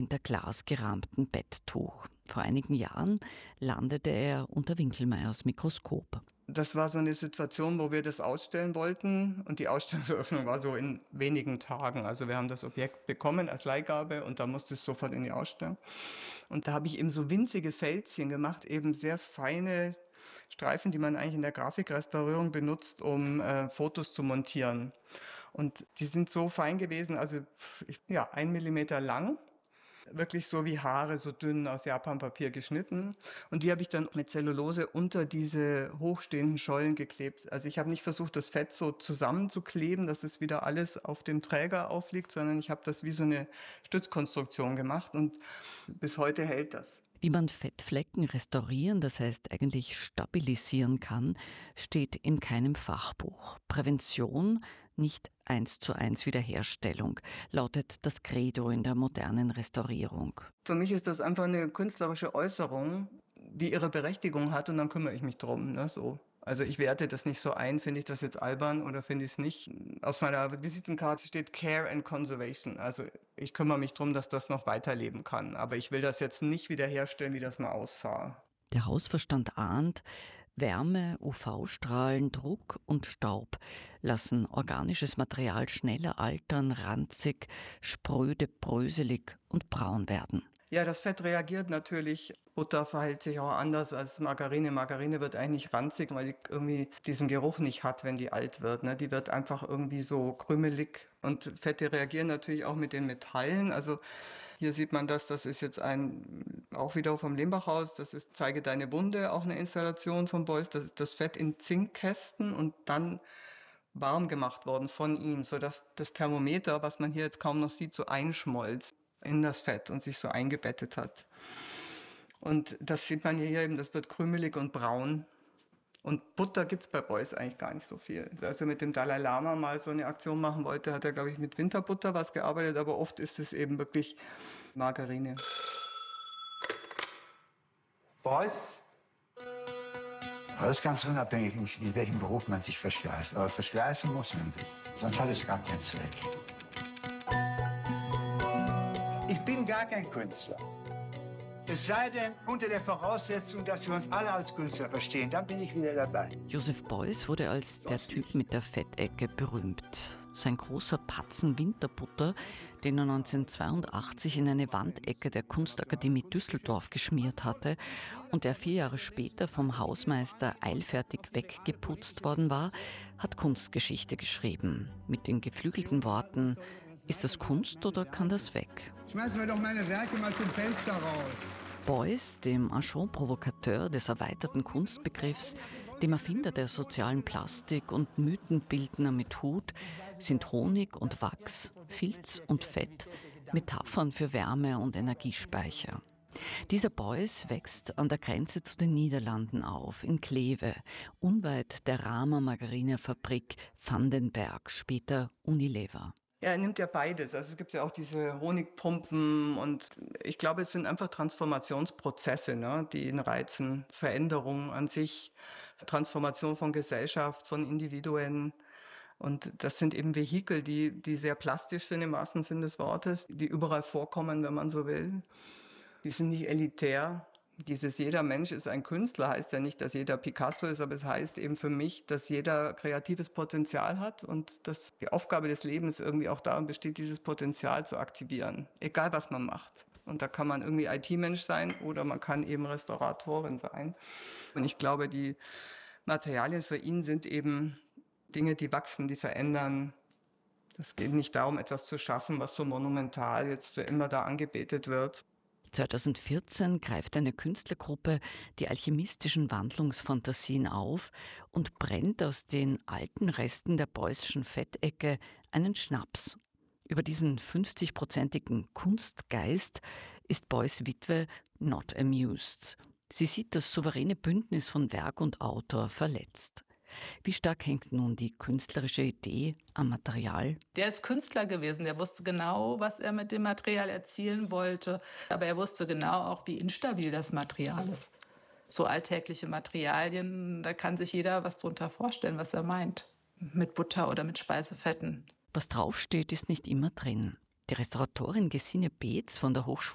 hinter glasgerahmtem Betttuch. Vor einigen Jahren landete er unter Winkelmeyers Mikroskop. Das war so eine Situation, wo wir das ausstellen wollten und die Ausstellungseröffnung war so in wenigen Tagen. Also wir haben das Objekt bekommen als Leihgabe und da musste es sofort in die Ausstellung. Und da habe ich eben so winzige Fältchen gemacht, eben sehr feine Streifen, die man eigentlich in der Grafikrestaurierung benutzt, um Fotos zu montieren. Und die sind so fein gewesen, also 1 Millimeter lang. Wirklich so wie Haare, so dünn aus Japanpapier geschnitten. Und die habe ich dann mit Zellulose unter diese hochstehenden Schollen geklebt. Also ich habe nicht versucht, das Fett so zusammenzukleben, dass es wieder alles auf dem Träger aufliegt, sondern ich habe das wie so eine Stützkonstruktion gemacht und bis heute hält das. Wie man Fettflecken restaurieren, das heißt eigentlich stabilisieren kann, steht in keinem Fachbuch. Prävention, nicht 1:1 Wiederherstellung, lautet das Credo in der modernen Restaurierung. Für mich ist das einfach eine künstlerische Äußerung, die ihre Berechtigung hat und dann kümmere ich mich drum, ne, so. Also ich werte das nicht so ein, finde ich das jetzt albern oder finde ich es nicht. Auf meiner Visitenkarte steht Care and Conservation. Also ich kümmere mich drum, dass das noch weiterleben kann. Aber ich will das jetzt nicht wiederherstellen, wie das mal aussah. Der Hausverstand ahnt, Wärme, UV-Strahlen, Druck und Staub lassen organisches Material schneller altern, ranzig, spröde, bröselig und braun werden. Ja, das Fett reagiert natürlich. Butter verhält sich auch anders als Margarine. Margarine wird eigentlich nicht ranzig, weil die irgendwie diesen Geruch nicht hat, wenn die alt wird. Ne? Die wird einfach irgendwie so krümelig. Und Fette reagieren natürlich auch mit den Metallen. Also hier sieht man das ist jetzt auch wieder vom Lehmbachhaus, das ist Zeige deine Wunde, auch eine Installation von Beuys. Das ist das Fett in Zinkkästen und dann warm gemacht worden von ihm, sodass das Thermometer, was man hier jetzt kaum noch sieht, so einschmolz in das Fett und sich so eingebettet hat. Und das sieht man hier eben, das wird krümelig und braun. Und Butter gibt's bei Beuys eigentlich gar nicht so viel. Als er mit dem Dalai Lama mal so eine Aktion machen wollte, hat er, glaube ich, mit Winterbutter was gearbeitet, aber oft ist es eben wirklich Margarine. Beuys? Das ist ganz unabhängig, in welchem Beruf man sich verschleißt. Aber verschleißen muss man sich, sonst hat es gar keinen Zweck. Ich bin gar kein Künstler. Es sei denn, unter der Voraussetzung, dass wir uns alle als Künstler verstehen, dann bin ich wieder dabei. Joseph Beuys wurde als der Typ mit der Fettecke berühmt. Sein großer Patzen Winterbutter, den er 1982 in eine Wandecke der Kunstakademie Düsseldorf geschmiert hatte und der 4 Jahre später vom Hausmeister eilfertig weggeputzt worden war, hat Kunstgeschichte geschrieben. Mit den geflügelten Worten: Ist das Kunst oder kann das weg? Schmeißen wir doch meine Werke mal zum Fenster raus. Beuys, dem Agent Provocateur des erweiterten Kunstbegriffs, dem Erfinder der sozialen Plastik und Mythenbildner mit Hut, sind Honig und Wachs, Filz und Fett Metaphern für Wärme und Energiespeicher. Dieser Beuys wächst an der Grenze zu den Niederlanden auf, in Kleve, unweit der Raamer Margarinefabrik Vandenberg, später Unilever. Ja, er nimmt ja beides. Also es gibt ja auch diese Honigpumpen und ich glaube, es sind einfach Transformationsprozesse, ne, die ihn reizen. Veränderungen an sich, Transformation von Gesellschaft, von Individuen. Und das sind eben Vehikel, die sehr plastisch sind im wahrsten Sinne des Wortes, die überall vorkommen, wenn man so will. Die sind nicht elitär. Dieses jeder Mensch ist ein Künstler heißt ja nicht, dass jeder Picasso ist, aber es heißt eben für mich, dass jeder kreatives Potenzial hat und dass die Aufgabe des Lebens irgendwie auch darin besteht, dieses Potenzial zu aktivieren, egal was man macht. Und da kann man irgendwie IT-Mensch sein oder man kann eben Restauratorin sein. Und ich glaube, die Materialien für ihn sind eben Dinge, die wachsen, die verändern. Es geht nicht darum, etwas zu schaffen, was so monumental jetzt für immer da angebetet wird. 2014 greift eine Künstlergruppe die alchemistischen Wandlungsfantasien auf und brennt aus den alten Resten der Beuysschen Fettecke einen Schnaps. Über diesen 50-prozentigen Kunstgeist ist Beuys Witwe not amused. Sie sieht das souveräne Bündnis von Werk und Autor verletzt. Wie stark hängt nun die künstlerische Idee am Material? Der ist Künstler gewesen, der wusste genau, was er mit dem Material erzielen wollte. Aber er wusste genau auch, wie instabil das Material ist. So alltägliche Materialien, da kann sich jeder was drunter vorstellen, was er meint. Mit Butter oder mit Speisefetten. Was draufsteht, ist nicht immer drin. Die Restauratorin Gesine Beetz von der Hochschule